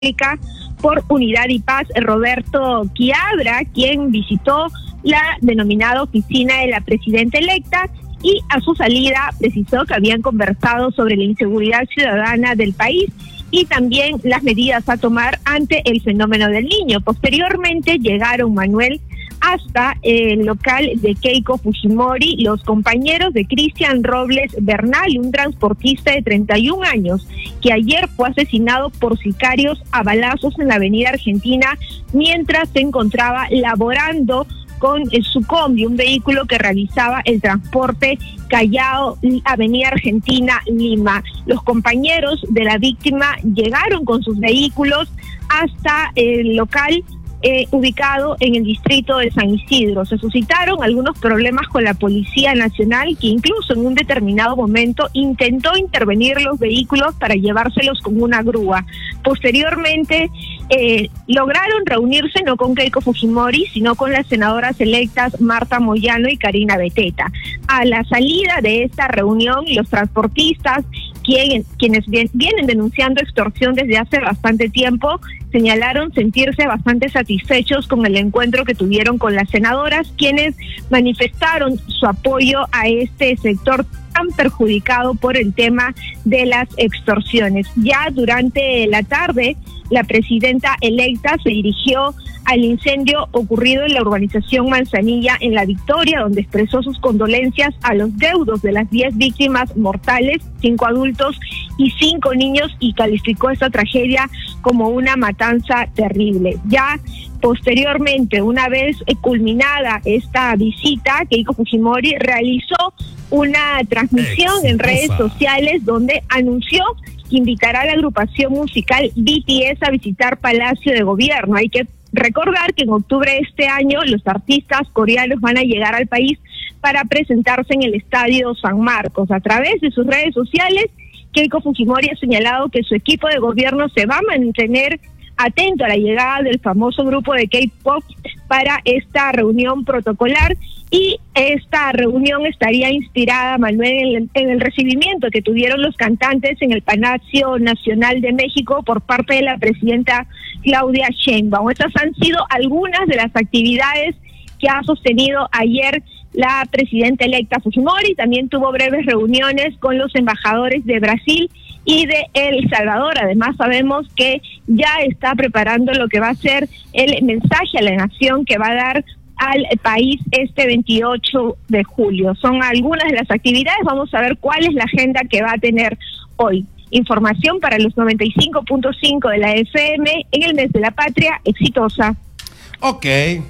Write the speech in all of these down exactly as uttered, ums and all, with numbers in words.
por Unidad y Paz, Roberto Quiabra, quien visitó la denominada oficina de la presidenta electa y a su salida precisó que habían conversado sobre la inseguridad ciudadana del país y también las medidas a tomar ante el fenómeno del Niño. Posteriormente llegaron, Manuel, hasta el local de Keiko Fujimori los compañeros de Cristian Robles Bernal, un transportista de treinta y un años, que ayer fue asesinado por sicarios a balazos en la avenida Argentina mientras se encontraba laborando con su combi, un vehículo que realizaba el transporte Callao, Avenida Argentina, Lima. Los compañeros de la víctima llegaron con sus vehículos hasta el local Eh, ubicado en el distrito de San Isidro. Se suscitaron algunos problemas con la Policía Nacional, que incluso en un determinado momento intentó intervenir los vehículos para llevárselos con una grúa. Posteriormente eh, lograron reunirse no con Keiko Fujimori, sino con las senadoras electas Marta Moyano y Karina Beteta. A la salida de esta reunión, los transportistas, quien, quienes bien, vienen denunciando extorsión desde hace bastante tiempo, señalaron sentirse bastante satisfechos con el encuentro que tuvieron con las senadoras, quienes manifestaron su apoyo a este sector tan perjudicado por el tema de las extorsiones. Ya durante la tarde, la presidenta electa se dirigió al incendio ocurrido en la urbanización Manzanilla en La Victoria, donde expresó sus condolencias a los deudos de las diez víctimas mortales, cinco adultos y cinco niños, y calificó esta tragedia como una matanza terrible. Ya posteriormente, una vez culminada esta visita, Keiko Fujimori realizó una transmisión en redes sociales donde anunció que invitará a la agrupación musical B T S a visitar Palacio de Gobierno. Hay que recordar que en octubre de este año los artistas coreanos van a llegar al país para presentarse en el Estadio San Marcos. A través de sus redes sociales, Keiko Fujimori ha señalado que su equipo de gobierno se va a mantener atento a la llegada del famoso grupo de K-pop para esta reunión protocolar, y esta reunión estaría inspirada, Manuel, en el, en el recibimiento que tuvieron los cantantes en el Palacio Nacional de México por parte de la presidenta Claudia Sheinbaum. Estas han sido algunas de las actividades que ha sostenido ayer la presidenta electa Fujimori. También tuvo breves reuniones con los embajadores de Brasil y de El Salvador. Además, sabemos que ya está preparando lo que va a ser el mensaje a la nación que va a dar al país este veintiocho de julio. Son algunas de las actividades. Vamos a ver cuál es la agenda que va a tener hoy. Información para los noventa y cinco punto cinco de la F M en el mes de la patria. Exitosa. Ok.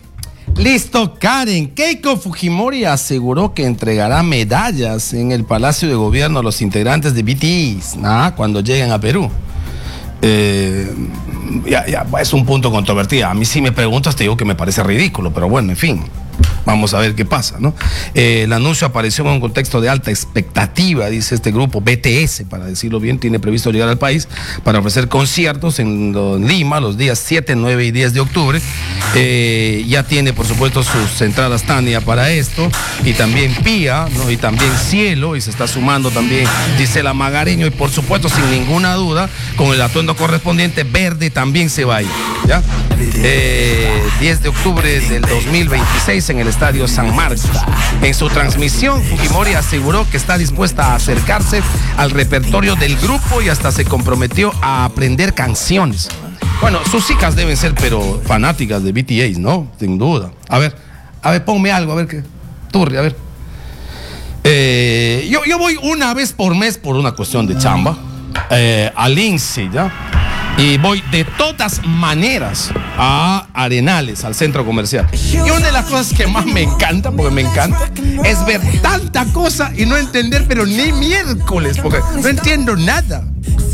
Listo, Karen. Keiko Fujimori aseguró que entregará medallas en el Palacio de Gobierno a los integrantes de B T S, ¿ah? cuando lleguen a Perú. Eh, ya, ya, es un punto controvertido. A mí, si me preguntas, te digo que me parece ridículo, pero bueno, en fin. Vamos a ver qué pasa, ¿no? Eh, el anuncio apareció en un contexto de alta expectativa, dice este grupo B T S, para decirlo bien. Tiene previsto llegar al país para ofrecer conciertos en, en Lima los días siete, nueve y diez de octubre. Eh, ya tiene, por supuesto, sus entradas Tania para esto, y también Pía, ¿no? Y también Cielo, y se está sumando también Gisela Magareño, y por supuesto, sin ninguna duda, con el atuendo correspondiente, Verde también se va a ir, ¿ya? Eh, diez de octubre del dos mil veintiséis en el Estadio San Marcos. En su transmisión, Fujimori aseguró que está dispuesta a acercarse al repertorio del grupo y hasta se comprometió a aprender canciones. Bueno, sus hijas deben ser, pero fanáticas de B T S, ¿no? Sin duda. A ver, a ver, ponme algo, a ver qué. Turri, a ver. Eh, yo, yo voy una vez por mes por una cuestión de chamba eh, al I N S E, ¿ya? Y voy de todas maneras a Arenales, al centro comercial. Y una de las cosas que más me encanta, porque me encanta, es ver tanta cosa y no entender, pero ni miércoles, porque no entiendo nada.